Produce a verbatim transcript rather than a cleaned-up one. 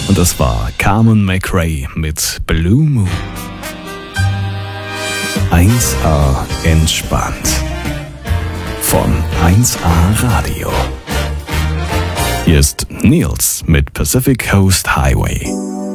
Und das war Carmen McRae mit Blue Moon. eins A entspannt. Von eins A Radio. Hier ist Nils mit Pacific Coast Highway.